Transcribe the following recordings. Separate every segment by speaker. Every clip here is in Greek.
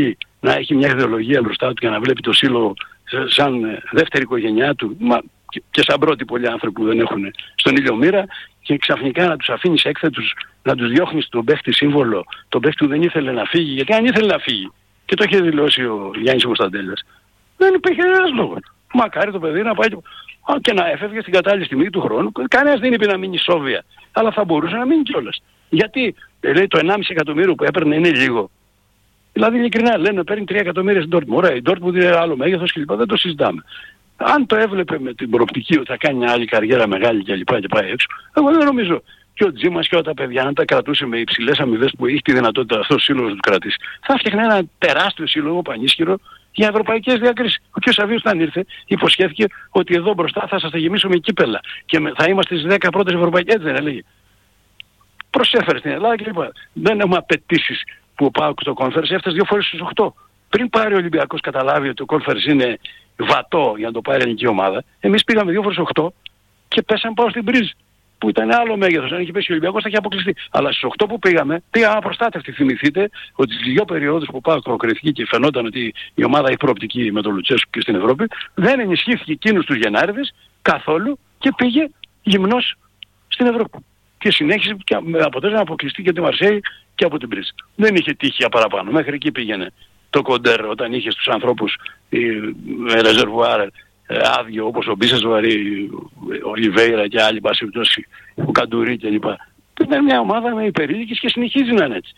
Speaker 1: να έχει μια ιδεολογία μπροστά του και να βλέπει το σύλλογο σαν δεύτερη οικογένειά του, και σαν πρώτοι πολλοί άνθρωποι που δεν έχουν στον ήλιο μοίρα, και ξαφνικά να τους αφήνεις έκθετους, να τους διώχνεις τον παίχτη σύμβολο, τον παίχτη που δεν ήθελε να φύγει, γιατί αν ήθελε να φύγει, και το είχε δηλώσει ο Γιάννης Κωνσταντέλιας, δεν υπήρχε κανένας λόγος. Μακάρι το παιδί να πάει και να έφευγε στην κατάλληλη στιγμή του χρόνου. Κανένας δεν είπε να μείνει σόβια, αλλά θα μπορούσε να μείνει κιόλας. Γιατί λέει το 1,5 εκατομμύριο που έπαιρνε είναι λίγο. Δηλαδή ειλικρινά λένε παίρνει 3 εκατομμύρια στην Dortmund. Ωραία, η Dortmund είναι άλλο μέγεθος κλπ. Δεν το συζητάμε. Αν το έβλεπε με την προοπτική ότι θα κάνει μια άλλη καριέρα μεγάλη κλπ. Και πάει έξω, εγώ δεν νομίζω. Και ο Τζίμας και όλα τα παιδιά, αν τα κρατούσε με υψηλές αμοιβές που έχει τη δυνατότητα αυτός ο σύλλογος να του κρατήσει, θα φτιάχνει ένα τεράστιο σύλλογο πανίσχυρο για ευρωπαϊκές διακρίσεις. Ο κ. Σαββίος όταν ήρθε υποσχέθηκε ότι εδώ μπροστά θα σας τα γεμίσουμε κύπελα και θα είμαστε στις 10 πρώτες ευρωπαϊκές, έτσι δεν έλεγε? Προσέφερε στην Ελλάδα κλπ. Δεν έχουμε απαιτήσεις που ο ΠΑΟΚ στο Conference έφτασε 2 φορές στους 8. Πριν πάρει ο Ολυμπιακός καταλάβει ότι το Conference είναι βατό για να το πάρει η ελληνική ομάδα, εμείς πήγαμε 2 φορές 8 και πέσαμε πάω στην Μπρίζ, που ήταν άλλο μέγεθος. Αν είχε πέσει ο Ολυμπιακός θα είχε αποκλειστεί. Αλλά στους 8 που πήγαμε απροστάτευτοι. Θυμηθείτε ότι στις 2 περιόδους που ΠΑΟΚ προκριθήκε και φαινόταν ότι η ομάδα έχει προοπτική με τον Λουτσέσκου και στην Ευρώπη, δεν ενισχύθηκε εκείνους τους Γενάρηδες καθόλου και πήγε γυμνός στην Ευρώπη. Και συνέχισε και με αποτέλεσμα να αποκλειστεί και τη Μαρσέη και από την Μπρίζ. Δεν είχε τύχει για παραπάνω. Μέχρι εκεί πήγαινε το κοντέρ όταν είχε στους ανθρώπους ρεζερβουάρ άδειο, όπως ο Μπίσας Βαρύ, ο Ολιβέιρα και άλλοι, ο Καντουρί κλπ. Ήταν μια ομάδα με υπερήλικες και συνεχίζει να είναι έτσι.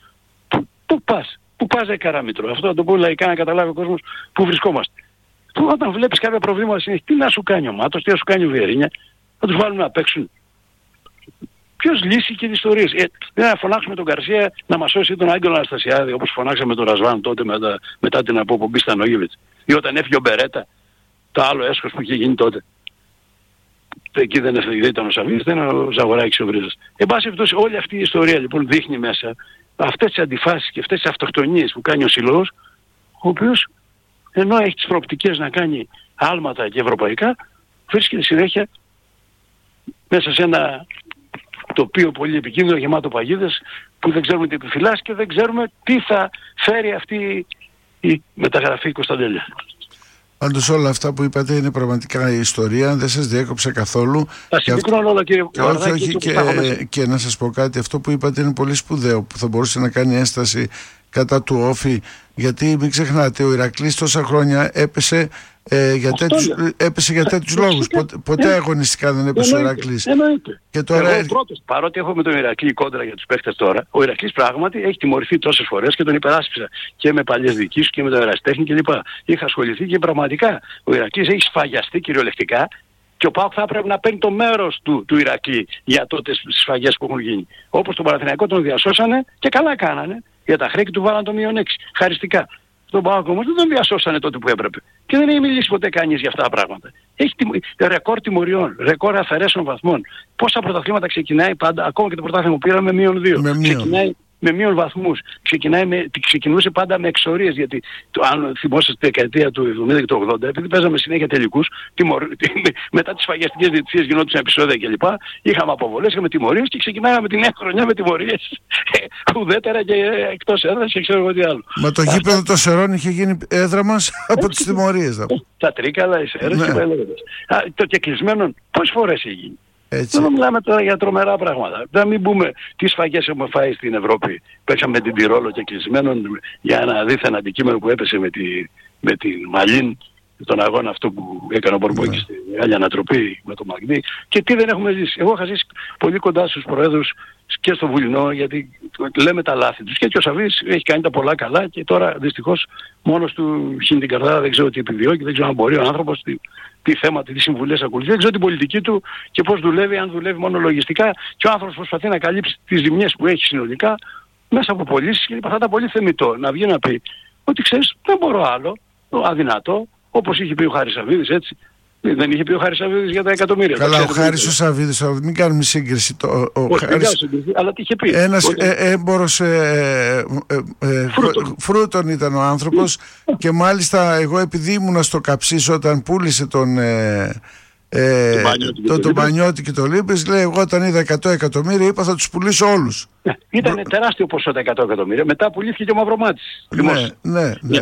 Speaker 1: Πού πας Καραμήτρο? Αυτό να το πω λαϊκά να καταλάβει ο κόσμος πού βρισκόμαστε. Όταν βλέπεις κάποια προβλήματα συνέχεια, τι να σου κάνει ο Μάτος, τι να σου κάνει ο Βιερίνια, να τους βάλουμε να παίξουν. Ποιος λύσει και τις ιστορίες? Δεν να φωνάξουμε τον Γκαρσία να μας σώσει τον Άγγελο Αναστασιάδη, όπως φωνάξαμε τον Ρασβάν τότε μετά την αποπομπή στα Νόγεβιτς. Ή όταν έφυγε ο Μπερέτα, το άλλο έσχος που είχε γίνει τότε. Εκεί δεν ήταν ο Σαββίδης, ήταν ο Ζαγοράκης ο Βρίζας. Εν πάση περιπτώσει, όλη αυτή η ιστορία λοιπόν δείχνει μέσα αυτές τις αντιφάσεις και αυτές τις αυτοκτονίες που κάνει ο συλλόγος, ο οποίος ενώ έχει τις προοπτικές να κάνει άλματα και ευρωπαϊκά, βρίσκεται συνέχεια μέσα σε ένα τοπίο πολύ επικίνδυνο, γεμάτο παγίδες, που δεν ξέρουμε τι επιφυλάσσει και δεν ξέρουμε τι θα φέρει αυτή η μεταγραφή Κωνσταντέλια.
Speaker 2: Πάντως όλα αυτά που είπατε είναι πραγματικά η ιστορία, δεν σας διέκοψα καθόλου.
Speaker 1: Θα συμπληρώνω όλα κύριε
Speaker 2: Βαρδάκη. Και να σας πω κάτι, αυτό που είπατε είναι πολύ σπουδαίο, που θα μπορούσε να κάνει ένσταση κατά του Όφη, γιατί μην ξεχνάτε, ο Ηρακλής τόσα χρόνια έπεσε για τέτοιους λόγους. Ποτέ αγωνιστικά δεν έπεσε ο Ηρακλής.
Speaker 1: Και τώρα... Εγώ πρώτος, παρότι έχω με τον Ηρακλή κόντρα για τους παίκτες τώρα, ο Ηρακλής πράγματι έχει τιμωρηθεί τόσες φορές και τον υπεράσπισα και με παλιές διοικήσεις και με τον Ερασιτέχνη κλπ. Είχα ασχοληθεί και πραγματικά ο Ηρακλής έχει σφαγιαστεί κυριολεκτικά και ο ΠΑΟΚ θα πρέπει να παίρνει το μέρος του Ηρακλή για τότε στις σφαγές που έχουν γίνει. Όπως τον Παναθηναϊκό τον διασώσανε και καλά κάνανε. Για τα χρέη του βάλαν το -6. Χαριστικά. Τον ΠΑΟΚ όμως δεν τον διασώσανε τότε που έπρεπε. Και δεν έχει μιλήσει ποτέ κανείς για αυτά τα πράγματα. Έχει ρεκόρ τιμωριών, ρεκόρ αφαιρέσεων βαθμών. Πόσα πρωταθλήματα ξεκινάει πάντα, ακόμα και το πρωτάθλημα που πήραμε με -2. Ξεκινάει με μείον βαθμούς. Ξεκινούσε πάντα με εξορίες, γιατί αν θυμόσαστε τη δεκαετία του 70 και του 80, επειδή παίζαμε συνέχεια τελικούς, μετά τις σφαγιαστικές διαιτησίες γινόντουσαν επεισόδια κλπ. Είχαμε αποβολές, είχαμε τιμωρίες και ξεκινάγαμε τη νέα χρονιά με τιμωρίες ουδέτερα και εκτός έδρας και ξέρω εγώ τι άλλο.
Speaker 2: Μα το γήπεδο των Σερών είχε γίνει έδρα μας από τις τιμωρίες.
Speaker 1: Τα Τρίκαλα, οι Σέρες και τα λέγοντας. Το κεκλεισμένο πόσες φορές έχει γίνει? Δεν μιλάμε τώρα για τρομερά πράγματα. Να μην πούμε τι σφαγές έχουμε φάει στην Ευρώπη. Παίξαμε την Τυρόλο και κλεισμένον για ένα δίθεν αντικείμενο που έπεσε με την Μαλίν, τον αγώνα αυτό που έκανε ο Μπορμπόκης στη Μεγάλη Ανατροπή με τον Μαγνή. Και τι δεν έχουμε ζήσει. Εγώ είχα ζήσει πολύ κοντά στους προέδρους και στο Βουλινό, γιατί λέμε τα λάθη τους. Και ο Σαββίδης έχει κάνει τα πολλά καλά και τώρα δυστυχώς μόνος του χύνει την καρδά, δεν ξέρω τι επιδιώκει, δεν ξέρω αν μπορεί ο άνθρωπος, τι θέματα, τι συμβουλές ακολουθεί, δεν ξέρω την πολιτική του και πώς δουλεύει, αν δουλεύει μόνο λογιστικά. Και ο άνθρωπος προσπαθεί να καλύψει τις ζημιές που έχει συνολικά μέσα από πωλήσεις και θα ήταν πολύ θεμιτό να βγει να πει ότι ξέρεις, δεν μπορώ άλλο, αδυνατό, όπως είχε πει ο Χάρης Σαββίδης, έτσι. Δεν είχε πει ο Χάρης Σαββίδης για τα εκατομμύρια.
Speaker 2: Καλά, ο Χάρης ο Σαββίδης, μην κάνουμε σύγκριση.
Speaker 1: Αλλά τι είχε πει?
Speaker 2: Ένας έμπορος φρούτων ήταν ο άνθρωπος και μάλιστα εγώ επειδή ήμουνα στο Καψής όταν πούλησε τον Πανιώτη και το Λίμπης, λέει εγώ όταν είδα 100 εκατομμύρια είπα θα τους πουλήσω όλους.
Speaker 1: Ήταν τεράστιο ποσό τα 100 εκατομμύρια. Μετά πουλήθηκε και ο Μαυρομάτης.
Speaker 2: Ναι.